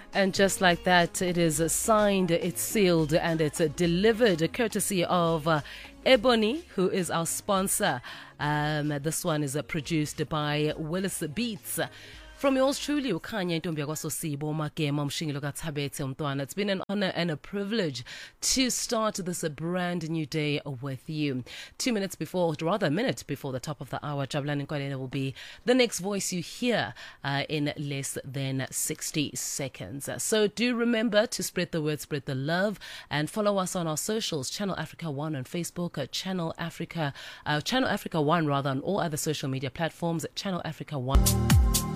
And just like that, it is signed, it's sealed, and it's delivered courtesy of Ebony, who is our sponsor. This one is produced by Willis Beats. From yours truly, Ukanya Ntombi yakwaSosibo Makema Mshingilo kaThabethe Mntwana. It's been an honor and a privilege to start this brand new day with you. 2 minutes before, rather a minute before the top of the hour, Jabulani Nkwalena will be the next voice you hear in less than 60 seconds. So do remember to spread the word, spread the love, and follow us on our socials, Channel Africa 1 on Facebook, Channel Africa 1 rather on all other social media platforms, Channel Africa 1.